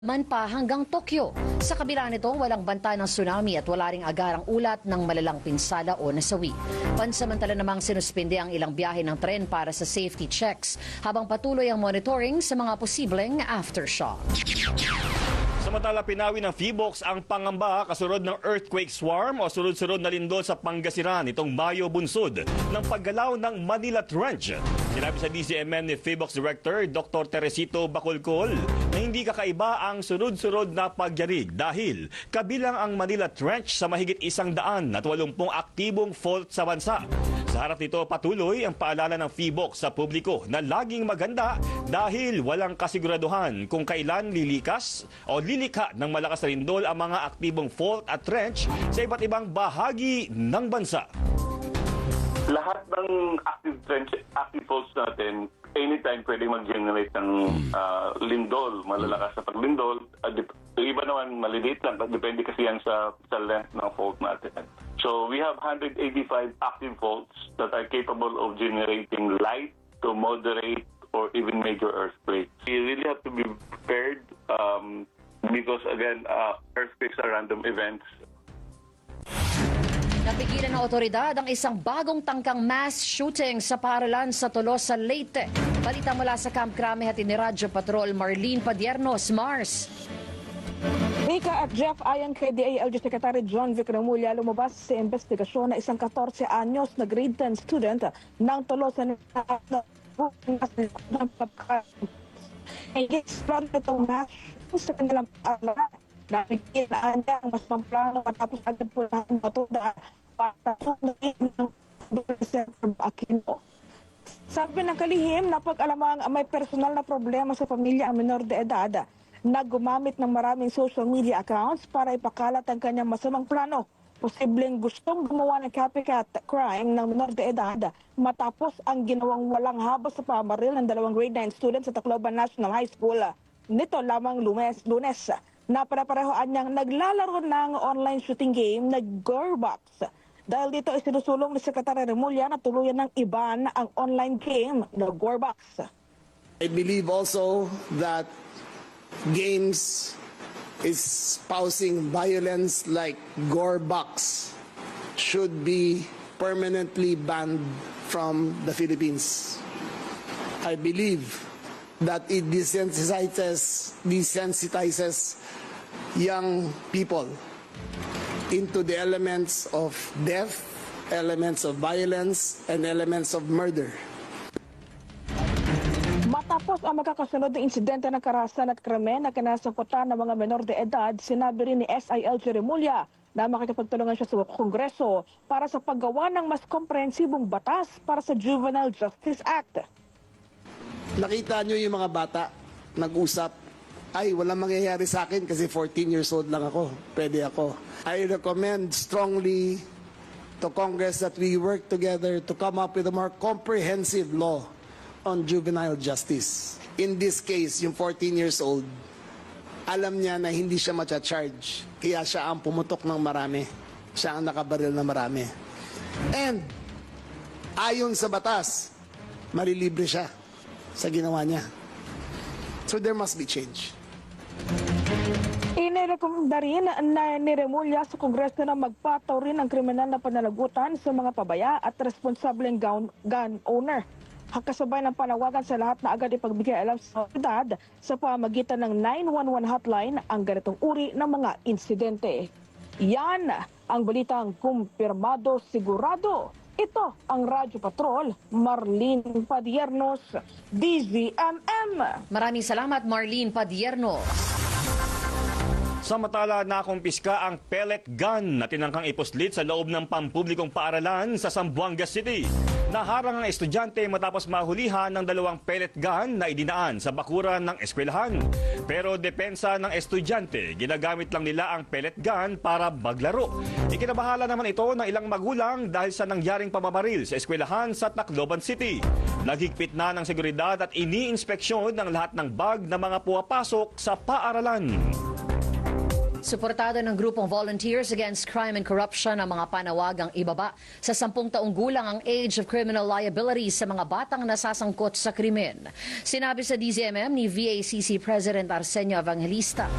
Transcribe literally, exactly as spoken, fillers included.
man pa hanggang Tokyo. Sa kabila nito, walang banta ng tsunami at wala ring agarang ulat ng malalang pinsala o nasawi. Pansamantala namang sinuspinde ang ilang biyahe ng tren para sa safety checks habang patuloy ang monitoring sa mga posibleng aftershock. Samantala, pinawi ng PHIVOLCS ang pangamba kasunod ng earthquake swarm o sunod-sunod na lindol sa Pangasinan itong Mayo bunsod ng paggalaw ng Manila Trench. Sinabi sa D C M M ni PHIVOLCS Director Doctor Teresito Bacolcol na hindi kakaiba ang sunod-sunod na pagyarig dahil kabilang ang Manila Trench sa mahigit isang daan at walumpung aktibong fault sa bansa. Sa harap nito, patuloy ang paalala ng PHIVOLCS sa publiko na laging maganda dahil walang kasiguraduhan kung kailan lilikas o lilikha ng malakas na lindol ang mga aktibong fault at trench sa iba't ibang bahagi ng bansa. Lahat ng active trench, active faults natin, anytime pwede mag-generate ng uh, lindol, malalakas na paglindol. Uh, iba naman maliliit lang, depende kasi yan sa, sa length ng fault natin. So we have one hundred eighty-five active faults that are capable of generating light to moderate or even major earthquakes. You really have to be prepared um, because again, uh, earthquakes are random events. Napigilan ng otoridad ang isang bagong tangkang mass shooting sa paaralan sa Tolosa, Leyte. Balita mula sa Camp Crame hatid ni Radyo Patrol Marlene Padiernos, Mars. Mika at Jeff, ayon kay D A L G Secretary John Vic Remulla, lumabas sa investigasyon na isang fourteen anyos na grade ten student ng Tolosa na i-explore itong mass sa kanilang paaralan. Nakikita niya ang mas pamplano matapos agad po na ang matuda para ng Aquino. Sabi ng kalihim na pag-alamang may personal na problema sa pamilya ang menor de edad na gumamit ng maraming social media accounts para ipakalat ang kanyang masamang plano. Posibleng gustong gumawa ng copycat crime ng menor de edad matapos ang ginawang walang habas sa pamaril ng dalawang grade nine students sa Tacloban National High School. Nito lamang lunes, lunes na para-parehoan niyang naglalaro ng online shooting game na Gorebox. Dahil dito ay sinusulong ni Secretary Remulla na tuluyan ng iban ang online game na Gorebox. I believe also that games espousing violence like Gorebox should be permanently banned from the Philippines. I believe that it desensitizes, desensitizes young people into the elements of death, elements of violence, and elements of murder. Matapos ang magkakasunod ng insidente ng karahasan at krimen na kinasakutan ng mga menor de edad, sinabi rin ni S I L G Remulla na makikipagtulungan siya sa Kongreso para sa paggawa ng mas komprehensibong batas para sa Juvenile Justice Act. Nakita nyo yung mga bata, nag-usap, ay walang mangyayari sa akin kasi fourteen years old lang ako, pwede ako. I recommend strongly to Congress that we work together to come up with a more comprehensive law on juvenile justice. In this case, yung fourteen years old, alam niya na hindi siya macha-charge, kaya siya ang pumutok ng marami, siya ang nakabaril na marami. And ayon sa batas, malilibre siya sa ginawa niya. So there must be change. Inirekomenda rin na ni Remulla sa Kongreso na magpataw rin ang kriminal na pananagutan sa mga pabaya at responsableng gun, gun owner. Kasabay ng panawagan sa lahat na agad ipagbigay alam sa otoridad sa pamagitan ng nine one one hotline ang ganitong uri ng mga insidente. Yan ang balitang kumpirmado sigurado. Ito ang Radyo Patrol, Marlene Padiernos, D Z M M. Maraming salamat, Marlene Padiernos. Samantala, nakumpiska ang pellet gun na tinangkang ipuslit sa loob ng pampublikong paaralan sa Zamboanga City. Naharang ang estudyante matapos mahulihan ng dalawang pellet gun na idinaan sa bakuran ng eskwelahan. Pero depensa ng estudyante, ginagamit lang nila ang pellet gun para maglaro. Ikinabahala naman ito ng ilang magulang dahil sa nangyaring pamamaril sa eskwelahan sa Tacloban City. Naghigpit na ng seguridad at ini-inspeksyon ng lahat ng bag na mga puwapasok sa paaralan. Suportado ng grupong Volunteers Against Crime and Corruption ang mga panawagang ibaba sa sampung taong gulang ang age of criminal liability sa mga batang nasasangkot sa krimen. Sinabi sa D Z M M ni V A C C President Arsenio Evangelista